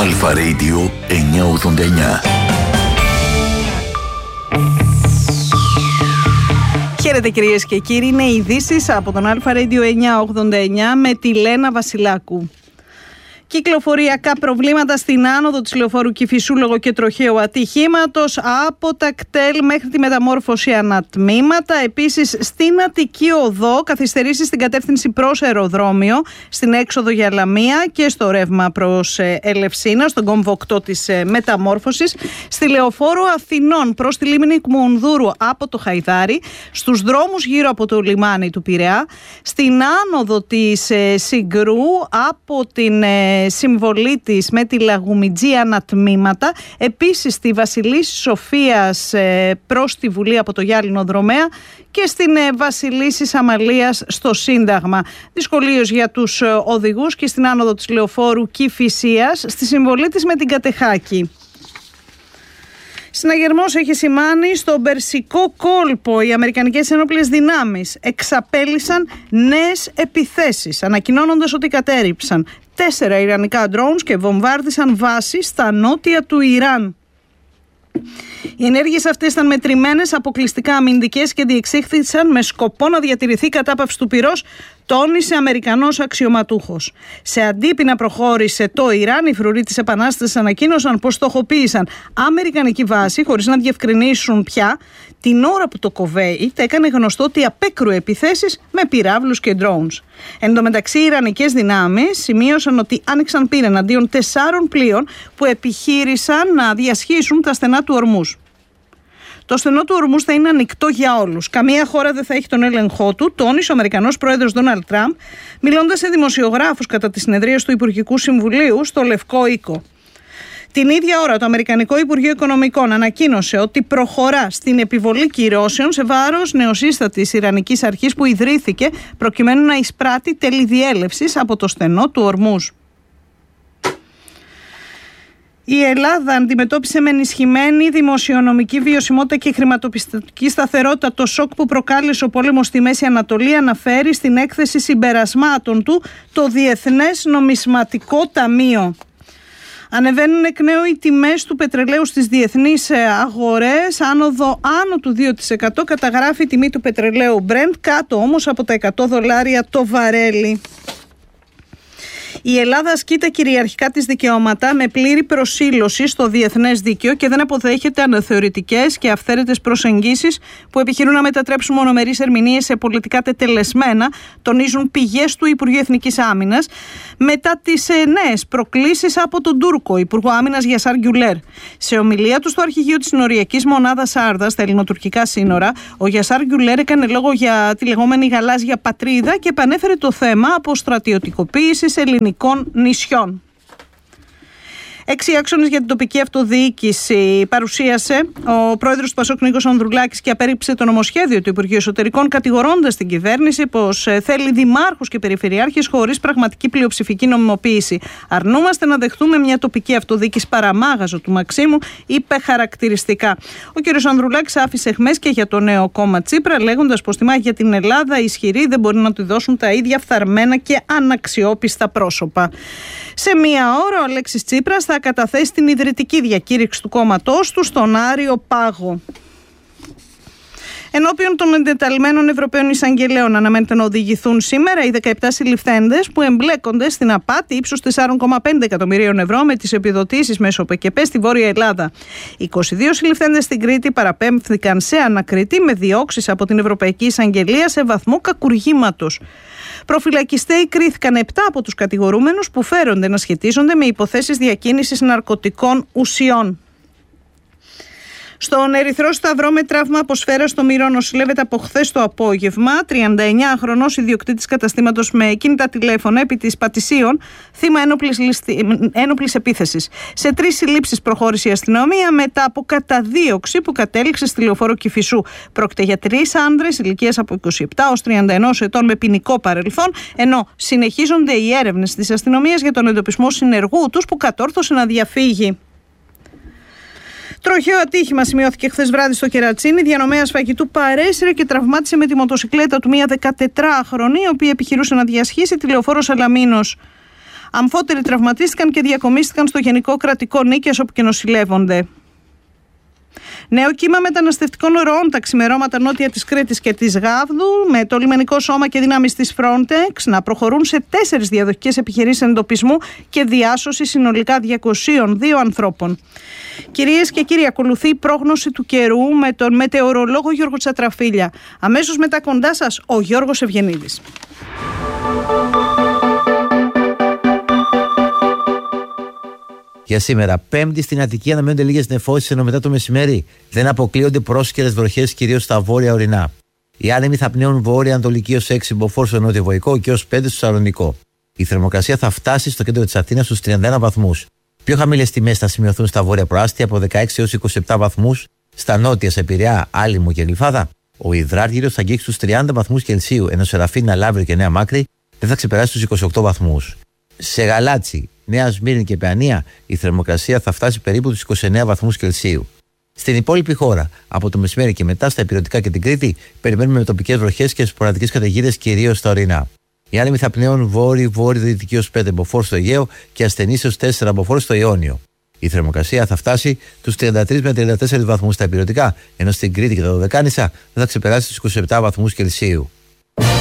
Αλφα Radio 989. Χαίρετε κυρίες και κύριοι, είναι οι ειδήσεις από τον Αλφα Radio 989 με τη Λένα Βασιλάκου. Κυκλοφοριακά προβλήματα στην άνοδο της λεωφόρου Κηφισού λόγω και τροχαίου ατυχήματος, από τα κτέλ μέχρι τη μεταμόρφωση ανατμήματα. Επίσης στην Αττική Οδό καθυστερήσεις στην κατεύθυνση προς αεροδρόμιο, στην έξοδο για Λαμία και στο ρεύμα προς Ελευσίνα, στον κόμβο 8 της μεταμόρφωσης. Στη λεωφόρο Αθηνών προς τη λίμνη Κμουνδούρου από το Χαϊδάρι, στους δρόμους γύρω από το λιμάνι του Πειραιά, στην άνοδο της Συγκρού από την συμβολή της με τη Λαγουμιτζή ανατμήματα, επίσης στη Βασιλίσσης Σοφίας προς τη Βουλή από το Γυάλινο Δρομέα και στην Βασιλίσσης Αμαλίας στο Σύνταγμα. Δυσκολίως για τους οδηγούς και στην άνοδο της λεωφόρου Κηφισίας στη συμβολή της με την Κατεχάκη. Συναγερμός έχει σημάνει στον Περσικό κόλπο. Οι Αμερικανικές ενόπλες δυνάμεις εξαπέλυσαν νέες επιθέσεις, ανακοινώνοντας ότι κατέρριψαν 4 ιρανικά drones και βομβάρδισαν βάσεις στα νότια του Ιράν. Οι ενέργειες αυτές ήταν μετρημένες, αποκλειστικά αμυντικές και διεξήχθησαν με σκοπό να διατηρηθεί η κατάπαυση του πυρός, τόνισε Αμερικανός αξιωματούχος. Σε αντίπεινα προχώρησε το Ιράν. Οι φρουροί της Επανάστασης ανακοίνωσαν πως στοχοποίησαν αμερικανική βάση, χωρίς να διευκρινίσουν πια, την ώρα που το Κουβέιτ έκανε γνωστό ότι απέκρουε επιθέσεις με πυράβλους και drones. Εν τω μεταξύ, οι ιρανικές δυνάμεις σημείωσαν ότι άνοιξαν πύρα εναντίον 4 πλοίων που επιχείρησαν να διασχίσουν τα στενά του Ορμούς. Το στενό του Ορμούς θα είναι ανοιχτό για όλους. Καμία χώρα δεν θα έχει τον έλεγχό του, τόνισε ο Αμερικανός πρόεδρος Ντόναλντ Τραμπ, μιλώντας σε δημοσιογράφους κατά τις συνεδρίες του Υπουργικού Συμβουλίου στο Λευκό Οίκο. Την ίδια ώρα, το Αμερικανικό Υπουργείο Οικονομικών ανακοίνωσε ότι προχωρά στην επιβολή κυρώσεων σε βάρος νεοσύστατης Ιρανικής αρχής που ιδρύθηκε προκειμένου να εισπράττει τέλη διέλευσης από το στενό του Ορμούς. Η Ελλάδα αντιμετώπισε με ενισχυμένη δημοσιονομική βιωσιμότητα και χρηματοπιστωτική σταθερότητα το σοκ που προκάλεσε ο πόλεμος στη Μέση Ανατολή, αναφέρει στην έκθεση συμπερασμάτων του το Διεθνές Νομισματικό Ταμείο. Ανεβαίνουν εκ νέου οι τιμές του πετρελαίου στις διεθνείς αγορές, άνω του 2%, καταγράφει η τιμή του πετρελαίου Brent, κάτω όμως από τα $100 το βαρέλι. Η Ελλάδα ασκεί τα κυριαρχικά της δικαιώματα με πλήρη προσήλωση στο διεθνές δίκαιο και δεν αποδέχεται αναθεωρητικές και αυθαίρετες προσεγγίσεις που επιχειρούν να μετατρέψουν μονομερείς ερμηνείες σε πολιτικά τετελεσμένα, τονίζουν πηγές του Υπουργείου Εθνικής Άμυνας μετά τις νέες προκλήσεις από τον Τούρκο Υπουργό Άμυνας Γιασάρ Γκιουλέρ. Σε ομιλία του στο αρχηγείο της Συνοριακής Μονάδας Άρδα στα ελληνοτουρκικά σύνορα, ο Γιασάρ Γκιουλέρ έκανε λόγο για τη λεγόμενη γαλάζια πατρίδα και επανέφερε το θέμα αποστρατιωτικοποίησης ελληνικών νησιών. 6 άξονες για την τοπική αυτοδιοίκηση παρουσίασε ο πρόεδρος του Πασόκ Νίκος Ανδρουλάκης και απέρριψε το νομοσχέδιο του Υπουργείου Εσωτερικών, κατηγορώντας την κυβέρνηση πως θέλει δημάρχους και περιφερειάρχες χωρίς πραγματική πλειοψηφική νομιμοποίηση. Αρνούμαστε να δεχτούμε μια τοπική αυτοδιοίκηση παραμάγαζο του Μαξίμου, είπε χαρακτηριστικά. Ο κ. Ανδρουλάκης άφησε εχμές και για το νέο κόμμα Τσίπρα, λέγοντας πως τη μάχη για την Ελλάδα οι ισχυροί δεν μπορεί να του δώσουν τα ίδια φθαρμένα και αναξιόπιστα πρόσωπα. Σε μία ώρα ο Αλέξης Τσίπρας θα καταθέσει την ιδρυτική διακήρυξη του κόμματός του στον Άριο Πάγο. Ενώπιον των εντεταλμένων Ευρωπαίων Εισαγγελέων αναμένεται να οδηγηθούν σήμερα οι 17 συλληφθέντες που εμπλέκονται στην απάτη ύψους 4,5 εκατομμυρίων ευρώ με τις επιδοτήσεις μέσω ΠΚΠ στη Βόρεια Ελλάδα. 22 συλληφθέντες στην Κρήτη παραπέμφθηκαν σε ανακριτή με διώξεις από την Ευρωπαϊκή Εισαγγελία σε βαθμό κακουργήματος. Προφυλακιστέοι κρίθηκαν 7 από τους κατηγορούμενους που φέρονται να σχετίζονται με υποθέσεις διακίνησης ναρκωτικών ουσιών. Στον Ερυθρό Σταυρό με τραύμα από σφαίρα στο Μυρό νοσηλεύεται από χθες το απόγευμα 39χρονος ιδιοκτήτης καταστήματος με κινητά τηλέφωνα επί της Πατησίων, θύμα ένοπλης επίθεσης. Σε 3 συλλήψεις προχώρησε η αστυνομία μετά από καταδίωξη που κατέληξε στη λεωφόρο Κηφισού. Πρόκειται για 3 άνδρες ηλικίας από 27 ως 31 ετών με ποινικό παρελθόν, ενώ συνεχίζονται οι έρευνες της αστυνομίας για τον εντοπισμό συνεργού τους που κατόρθωσε να διαφύγει. Τροχαίο ατύχημα σημειώθηκε χθες βράδυ στο Κερατσίνι. Διανομέας φαγητού παρέσυρε και τραυμάτισε με τη μοτοσικλέτα του μία 14χρονη, η οποία επιχειρούσε να διασχίσει τη λεωφόρο Σαλαμίνος Αμφότεροι τραυματίστηκαν και διακομίστηκαν στο Γενικό Κρατικό Νίκαιας, όπου και νοσηλεύονται. Νέο κύμα μεταναστευτικών ροών τα ξημερώματα νότια της Κρήτης και της Γάβδου, με το λιμενικό σώμα και δυνάμεις της Frontex να προχωρούν σε 4 διαδοχικές επιχειρήσεις εντοπισμού και διάσωση συνολικά 202 ανθρώπων. Κυρίες και κύριοι, ακολουθεί η πρόγνωση του καιρού με τον μετεωρολόγο Γιώργο Τσατραφίλια. Αμέσως μετά κοντά σας ο Γιώργος Ευγενίδης. Για σήμερα, Πέμπτη, στην Αττική αναμένονται λίγες νεφώσεις, ενώ μετά το μεσημέρι δεν αποκλείονται πρόσκαιρες βροχές, κυρίως στα βόρεια ορεινά. Οι άνεμοι θα πνέουν βόρεια-ανατολική ως 6 μποφόρ στο νότιο-βορικό και ως 5 στο Σαλονικό. Η θερμοκρασία θα φτάσει στο κέντρο της Αθήνας στους 31 βαθμούς. Πιο χαμηλές τιμές θα σημειωθούν στα βόρεια προάστια από 16 έως 27 βαθμούς, στα νότια σε Πειραιά, Άλυμο και Γλυφάδα. Ο υδράργυρος θα αγγίξει τους 30 βαθμούς Κελσίου, ενώ σε Ραφίνα, Λαύριο και Νέα Μάκρη δεν θα ξεπεράσει τους 28 βαθμούς. Σε Γαλάτσι, Νέα Σμύρνη και Παιανία η θερμοκρασία θα φτάσει περίπου τους 29 βαθμούς Κελσίου. Στην υπόλοιπη χώρα, από το μεσημέρι και μετά στα Ηπειρωτικά και την Κρήτη, περιμένουμε με τοπικές βροχές και σποραδικές καταιγίδες κυρίως στα ορεινά. Οι άνεμοι θα πνέουν βόρειο-δυτική ως 5 μποφόρ στο Αιγαίο και ασθενείς ως 4 μποφόρ στο Ιόνιο. Η θερμοκρασία θα φτάσει τους 33 με 34 βαθμούς στα Ηπειρωτικά, ενώ στην Κρήτη και τα Δωδεκάνησα δεν θα ξεπεράσει τους 27 βαθμούς Κελσίου.